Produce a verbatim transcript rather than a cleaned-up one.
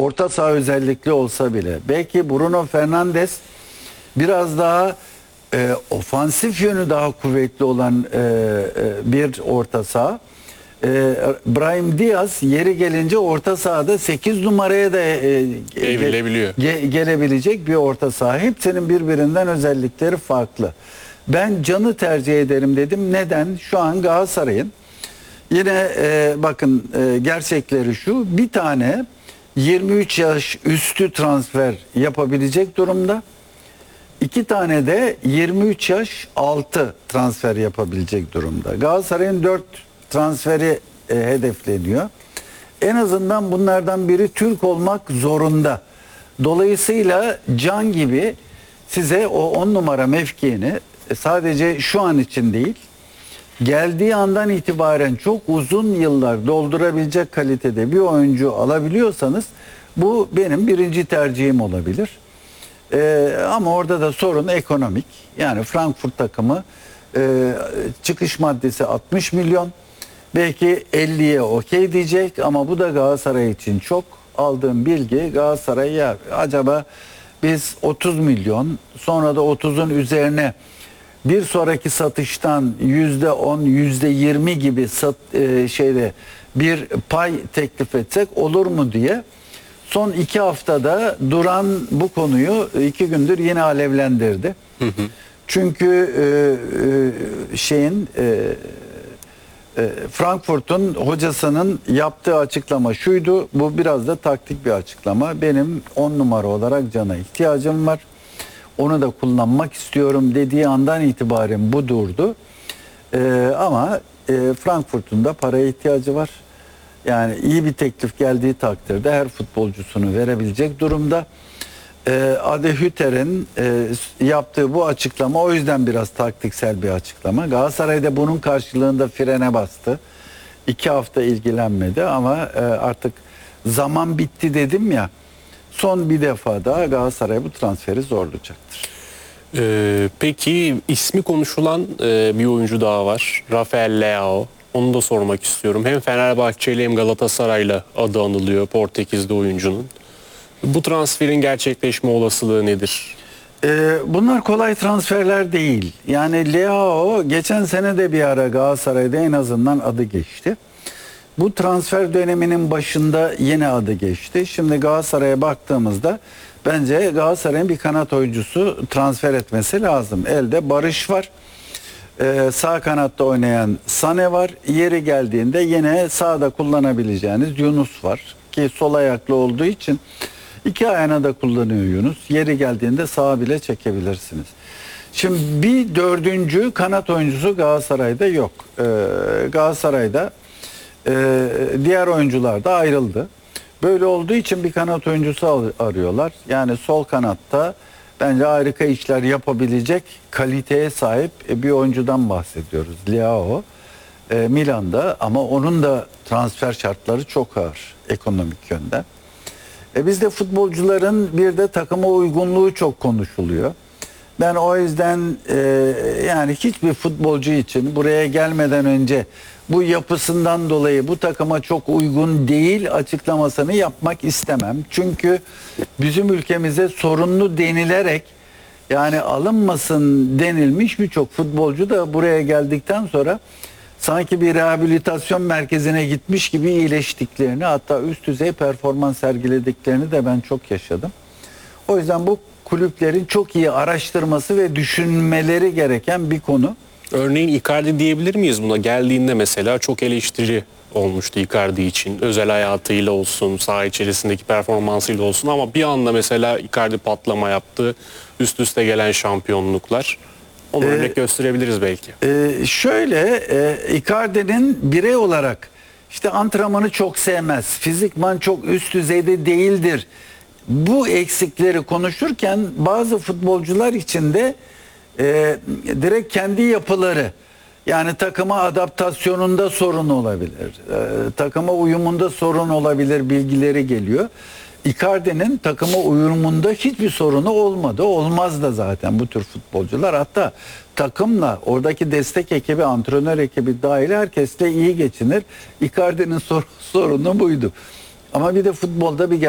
orta saha özellikli olsa bile, belki Bruno Fernandes biraz daha e, ofansif yönü daha kuvvetli olan e, e, bir orta saha. E, Brahim Diaz yeri gelince orta sahada sekiz numaraya da e, Evrilebiliyor. ge, gelebilecek bir orta saha. Hepsinin birbirinden özellikleri farklı. Ben Can'ı tercih ederim dedim. Neden? Şu an Galatasaray'ın yine e, bakın e, gerçekleri şu: bir tane yirmi üç yaş üstü transfer yapabilecek durumda. İki tane de yirmi üç yaş altı transfer yapabilecek durumda. Galatasaray'ın dört transferi e, hedefleniyor. En azından bunlardan biri Türk olmak zorunda. Dolayısıyla Can gibi size o on numara mevkiini e, sadece şu an için değil, geldiği andan itibaren çok uzun yıllar doldurabilecek kalitede bir oyuncu alabiliyorsanız bu benim birinci tercihim olabilir. Ee, ama orada da sorun ekonomik. Yani Frankfurt takımı e, çıkış maddesi altmış milyon. Belki elliye okey diyecek ama bu da Galatasaray için çok. Aldığım bilgi, Galatasaray ya acaba biz otuz milyon, sonra da otuzun üzerine bir sonraki satıştan yüzde on, yüzde yirmi gibi sat, e, şeyde bir pay teklif etsek olur mu diye son iki haftada duran bu konuyu iki gündür yine alevlendirdi. Hı hı. Çünkü e, e, şeyin e, e, Frankfurt'un hocasının yaptığı açıklama şuydu. Bu biraz da taktik bir açıklama. Benim on numara olarak Can'a ihtiyacım var. Onu da kullanmak istiyorum dediği andan itibaren bu durdu. Ee, ama e, Frankfurt'un da paraya ihtiyacı var. Yani iyi bir teklif geldiği takdirde her futbolcusunu verebilecek durumda. Ee, Adi Hütter'in e, yaptığı bu açıklama o yüzden biraz taktiksel bir açıklama. Galatasaray da bunun karşılığında frene bastı. İki hafta ilgilenmedi ama e, artık zaman bitti dedim ya. Son bir defa daha Galatasaray bu transferi zorlayacaktır. Ee, peki ismi konuşulan e, bir oyuncu daha var. Rafael Leao. Onu da sormak istiyorum. Hem Fenerbahçeli hem Galatasaray'la adı anılıyor Portekizli oyuncunun. Bu transferin gerçekleşme olasılığı nedir? Ee, bunlar kolay transferler değil. Yani Leao geçen sene de bir ara Galatasaray'da en azından adı geçti. Bu transfer döneminin başında yine adı geçti. Şimdi Galatasaray'a baktığımızda bence Galatasaray'ın bir kanat oyuncusu transfer etmesi lazım. Elde Barış var. Ee, sağ kanatta oynayan Sane var. Yeri geldiğinde yine sağda kullanabileceğiniz Yunus var. Ki sol ayaklı olduğu için iki ayağına da kullanıyor Yunus. Yeri geldiğinde sağa bile çekebilirsiniz. Şimdi bir dördüncü kanat oyuncusu Galatasaray'da yok. Ee, Galatasaray'da Ee, diğer oyuncular da ayrıldı. Böyle olduğu için bir kanat oyuncusu arıyorlar. Yani sol kanatta bence harika işler yapabilecek kaliteye sahip bir oyuncudan bahsediyoruz. Leao e, Milan'da ama onun da transfer şartları çok ağır ekonomik yönden. E, bizde futbolcuların bir de takıma uygunluğu çok konuşuluyor. Ben o yüzden e, yani hiçbir futbolcu için buraya gelmeden önce bu yapısından dolayı bu takıma çok uygun değil açıklamasını yapmak istemem. Çünkü bizim ülkemize sorunlu denilerek yani alınmasın denilmiş birçok futbolcu da buraya geldikten sonra sanki bir rehabilitasyon merkezine gitmiş gibi iyileştiklerini, hatta üst düzey performans sergilediklerini de ben çok yaşadım. O yüzden bu kulüplerin çok iyi araştırması ve düşünmeleri gereken bir konu. Örneğin Icardi diyebilir miyiz buna? Geldiğinde mesela çok eleştiri olmuştu Icardi için. Özel hayatıyla olsun, saha içerisindeki performansıyla olsun ama bir anda mesela Icardi patlama yaptı. Üst üste gelen şampiyonluklar. Onu ee, örnek gösterebiliriz belki. E, şöyle, e, Icardi'nin birey olarak işte antrenmanı çok sevmez. Fizikman çok üst düzeyde değildir. Bu eksikleri konuşurken bazı futbolcular için de e, direkt kendi yapıları, yani takıma adaptasyonunda sorun olabilir, e, takıma uyumunda sorun olabilir bilgileri geliyor. Icardi'nin takıma uyumunda hiçbir sorunu olmadı. Olmaz da zaten bu tür futbolcular. Hatta takımla, oradaki destek ekibi, antrenör ekibi dahil herkesle iyi geçinir. Icardi'nin sor sorunu buydu. Ama bir de futbolda bir